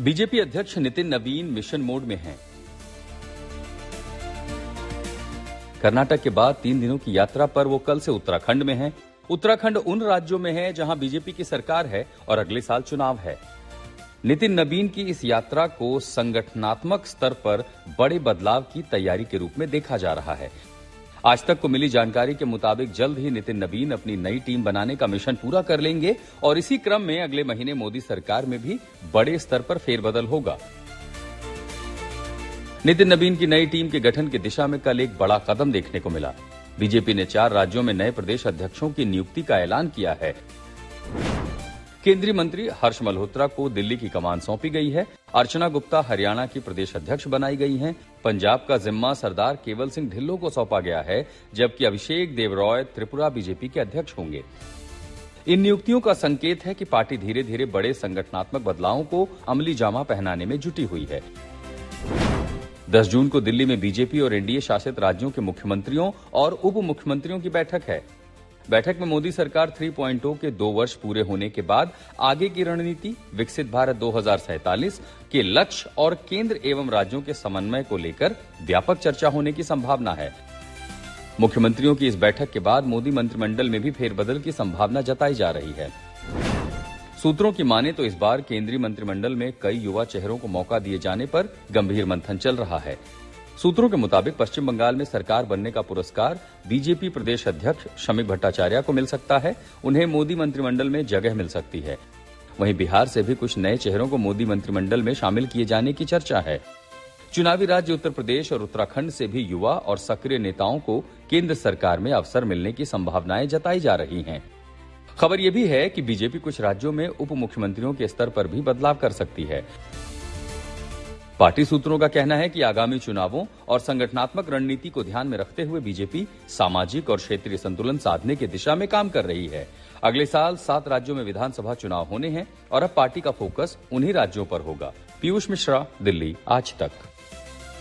BJP अध्यक्ष नितिन नवीन mission mode में हैं। कर्नाटक के बाद 3 दिनों की यात्रा पर वो कल से उत्तराखंड में हैं। उत्तराखंड उन राज्यों में है जहां बीजेपी की सरकार है और अगले साल चुनाव है। नितिन नवीन की इस यात्रा को संगठनात्मक स्तर पर बड़े बदलाव की तैयारी के रूप में देखा जा रहा है। आज तक को मिली जानकारी के मुताबिक जल्द ही नितिन नवीन अपनी नई टीम बनाने का मिशन पूरा कर लेंगे और इसी क्रम में अगले महीने मोदी सरकार में भी बड़े स्तर पर फेरबदल होगा। नितिन नवीन की नई टीम के गठन की दिशा में कल एक बड़ा कदम देखने को मिला। बीजेपी ने 4 राज्यों में नए प्रदेश अध्यक्षों की नियुक्ति का ऐलान किया है। केंद्रीय मंत्री हर्ष मल्होत्रा को दिल्ली की कमान सौंपी गई है। अर्चना गुप्ता हरियाणा की प्रदेश अध्यक्ष बनाई गई हैं। पंजाब का जिम्मा सरदार केवल सिंह ढिल्लों को सौंपा गया है, जबकि अभिषेक देवरॉय त्रिपुरा बीजेपी के अध्यक्ष होंगे। इन नियुक्तियों का संकेत है कि पार्टी धीरे धीरे बड़े संगठनात्मक बदलावों को अमली जामा पहनाने में जुटी हुई है। 10 जून को दिल्ली में बीजेपी और एनडीए शासित राज्यों के मुख्यमंत्रियों और उप मुख्यमंत्रियों की बैठक है। बैठक में मोदी सरकार 3.0 के 2 वर्ष पूरे होने के बाद आगे की रणनीति, विकसित भारत 2047 के लक्ष्य और केंद्र एवं राज्यों के समन्वय को लेकर व्यापक चर्चा होने की संभावना है। मुख्यमंत्रियों की इस बैठक के बाद मोदी मंत्रिमंडल में भी फेरबदल की संभावना जताई जा रही है। सूत्रों की माने तो इस बार केंद्रीय मंत्रिमंडल में कई युवा चेहरों को मौका दिए जाने पर गंभीर मंथन चल रहा है। सूत्रों के मुताबिक पश्चिम बंगाल में सरकार बनने का पुरस्कार बीजेपी प्रदेश अध्यक्ष शमीक भट्टाचार्य को मिल सकता है। उन्हें मोदी मंत्रिमंडल में जगह मिल सकती है। वहीं बिहार से भी कुछ नए चेहरों को मोदी मंत्रिमंडल में शामिल किए जाने की चर्चा है। चुनावी राज्य उत्तर प्रदेश और उत्तराखंड से भी युवा और सक्रिय नेताओं को केंद्र सरकार में अवसर मिलने की संभावनाएं जताई जा रही हैं। खबर यह भी है कि बीजेपी कुछ राज्यों में उप मुख्यमंत्रियों के स्तर पर भी बदलाव कर सकती है। पार्टी सूत्रों का कहना है कि आगामी चुनावों और संगठनात्मक रणनीति को ध्यान में रखते हुए बीजेपी सामाजिक और क्षेत्रीय संतुलन साधने की दिशा में काम कर रही है। अगले साल 7 राज्यों में विधानसभा चुनाव होने हैं और अब पार्टी का फोकस उन्हीं राज्यों पर होगा। पीयूष मिश्रा, दिल्ली, आज तक।